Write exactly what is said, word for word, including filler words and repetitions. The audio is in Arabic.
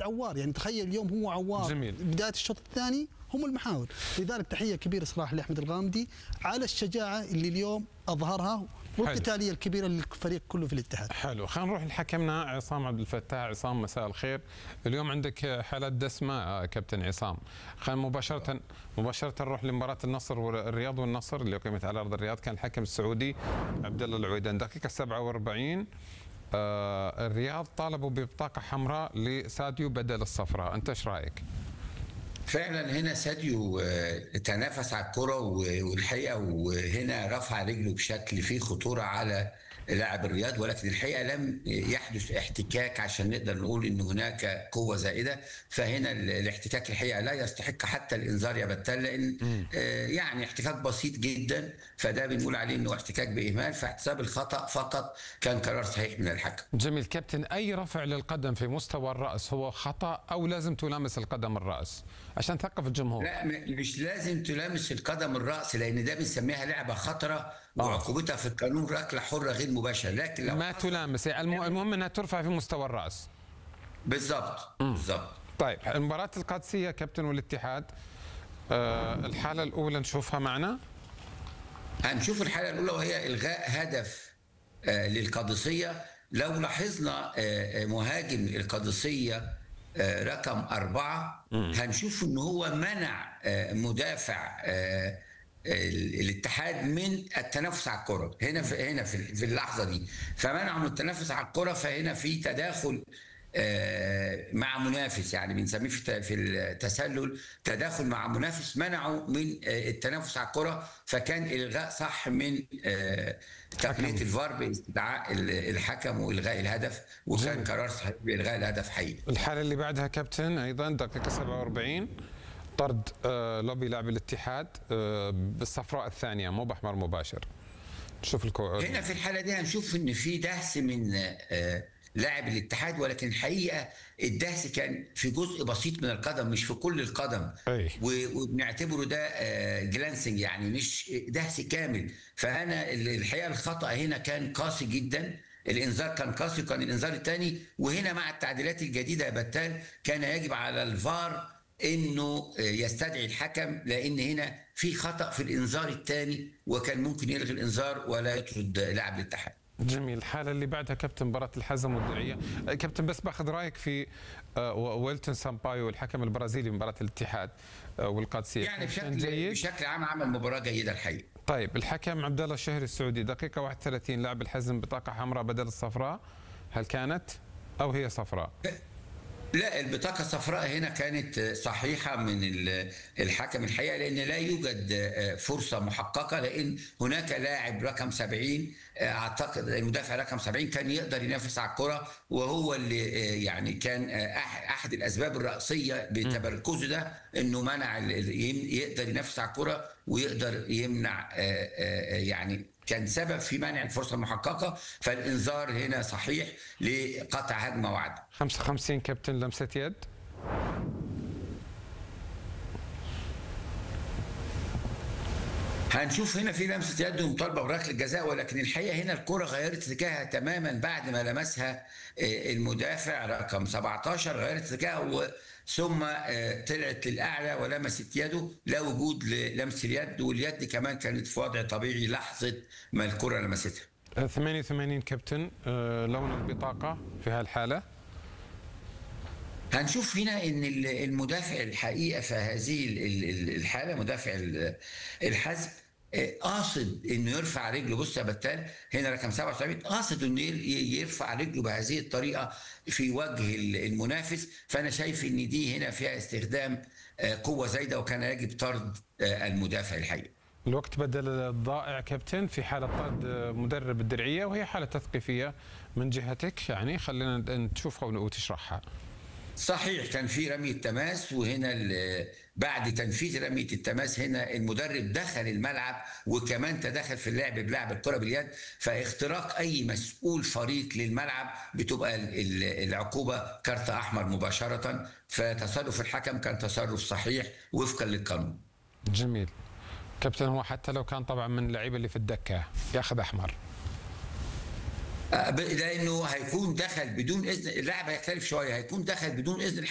عوار، يعني تخيل اليوم هو عوار. جميل. بدايه الشوط الثاني هم المحاور، لذلك تحيه كبيره صراحه لاحمد الغامدي على الشجاعه اللي اليوم اظهرها والقتاليه الكبيره للفريق كله في الاتحاد. حلو، خلينا نروح لحكمنا عصام عبد الفتاح. عصام مساء الخير. اليوم عندك حالات دسمه كابتن عصام. خلينا مباشره مباشره نروح لمباراه النصر والرياض والنصر اللي اقيمت على ارض الرياض. كان الحكم السعودي عبد الله العويدان. دقيقه سبعة وأربعين آه الرياض طالبوا ببطاقه حمراء لساديو بدل الصفراء، انت ايش رايك؟ فعلا هنا ساديو تنافس على الكرة والحقيقة وهنا رفع رجله بشكل فيه خطورة على لاعب الرياض، ولكن الحقيقة لم يحدث احتكاك عشان نقدر نقول ان هناك قوة زائدة. فهنا الاحتكاك الحقيقة لا يستحق حتى الانذار يا بتال، لان يعني احتكاك بسيط جدا، فده بنقول عليه انه احتكاك باهمال، فاحتساب الخطأ فقط كان قرار صحيح من الحكم. جميل. كابتن، اي رفع للقدم في مستوى الرأس هو خطأ او لازم تلامس القدم الرأس عشان تثقف الجمهور؟ لا، مش لازم تلامس القدم الرأس، لان ده بنسميها لعبة خطرة وعقوبتها في القانون ركلة حرة غير مباشرة، لكن لو ما تلامس المهم انها ترفع في مستوى الرأس. بالضبط بالضبط. طيب، المباراة القادسية كابتن والاتحاد، أه الحالة الأولى نشوفها معنا. هنشوف الحالة الأولى وهي إلغاء هدف آه للقادسية. لو لاحظنا آه مهاجم القادسية آه رقم أربعة، هنشوف إن هو منع آه مدافع آه الاتحاد من التنافس على الكرة هنا في هنا في اللحظة دي، فمنعوا من التنافس على الكرة. فهنا في تداخل مع منافس، يعني بنسميه في التسلل تداخل مع منافس، منعوا من التنافس على الكرة، فكان الغاء صح من تقنية الفار باستدعاء الحكم والغاء الهدف، وكان قرار صحيح بالغاء الهدف حقيقي. الحالة اللي بعدها كابتن ايضا دقيقة سبعة وأربعين، طرد لوبي لاعب الاتحاد بالصفراء الثانية، مو باحمر مباشر. شوف الكو... هنا في الحالة دي هنشوف ان في دهس من لاعب الاتحاد، ولكن الحقيقه الدهس كان في جزء بسيط من القدم مش في كل القدم، أي. وبنعتبره ده جلانسنج يعني مش دهس كامل. فانا الحقيقه الخطا هنا كان قاسي جدا، الانذار كان قاسي وكان الانذار الثاني. وهنا مع التعديلات الجديده يا بتال كان يجب على الفار انه يستدعي الحكم، لان هنا في خطا في الانذار الثاني وكان ممكن يلغي الانذار ولا يطرد لاعب الاتحاد. جميل. الحالة اللي بعدها كابتن مباراة الحزم والدرعية. كابتن بس باخذ رايك في ويلتون سامبايو الحكم البرازيلي مباراة الاتحاد والقادسية. يعني بشكل جيد. بشكل عام عمل مباراة جيدة الحقيقة. طيب، الحكم عبد الله الشهري السعودي دقيقة واحد وثلاثين لاعب الحزم بطاقة حمراء بدل الصفراء، هل كانت أو هي صفراء؟ لا، البطاقة الصفراء هنا كانت صحيحة من الحكم الحقيقة، لأن لا يوجد فرصة محققة، لأن هناك لاعب رقم سبعين، أعتقد المدافع رقم سبعين كان يقدر ينافس على الكرة، وهو اللي يعني كان أحد الأسباب الرئيسية بتمركزه ده إنه منع يقدر ينافس على الكرة ويقدر يمنع، يعني كان سبب في منع الفرصة المحققة. فالإنذار هنا صحيح لقطع هجمة واحدة. خمسة وخمسين كابتن لمسة يد. هنشوف هنا في لمسة يد ومطالبة بركلة جزاء، ولكن الحقيقة هنا الكرة غيرت اتجاهها تماما بعد ما لمسها المدافع رقم سبعتاشر، غيرت اتجاهها ثم طلعت للأعلى ولمست يده، لا وجود للمس اليد، واليد كمان كانت في وضع طبيعي لحظة ما الكرة لمستها. ثمانية وثمانين كابتن لون البطاقة في هالحالة. هنشوف هنا ان المدافع الحقيقة في هذه الحالة مدافع الحزم قاصد انه يرفع رجله. بص يا بتال هنا رقم سبعة وسبعين قاصد انه يرفع رجله بهذه الطريقه في وجه المنافس، فانا شايف ان دي هنا فيها استخدام قوه زايده وكان يجب طرد المدافع الحقيقي. الوقت بدل الضائع كابتن في حاله طرد مدرب الدرعيه، وهي حاله تثقيفيه من جهتك، يعني خلينا نشوفها وتشرحها. صحيح، كان في رمية تماس، وهنا بعد تنفيذ رمية التماس هنا المدرب دخل الملعب وكمان تدخل في اللعب بلعب الكرة باليد، فاختراق أي مسؤول فريق للملعب بتبقى العقوبة كارت أحمر مباشرة، فتصرف الحكم كان تصرف صحيح وفقا للقانون. جميل. كابتن، هو حتى لو كان طبعا من اللعيبة اللي في الدكة ياخذ أحمر، لأنه هيكون دخل بدون إذن اللاعب، هيختلف شوية، هيكون دخل بدون إذن